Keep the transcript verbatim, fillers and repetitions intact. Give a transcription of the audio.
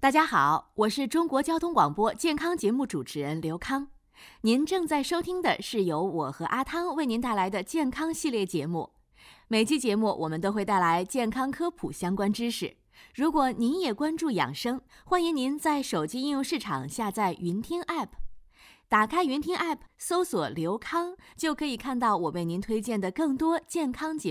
大家好，我是中国交通广播健康节目主持人刘康。您正在收听的是由我和阿汤为您带来的健康系列节目。每期节目我们都会带来健康科普相关知识。如果您也关注养生，欢迎您在手机应用市场下载云听 App， 打开云听 App， 搜索刘康，就可以看到我为您推荐的更多健康节目。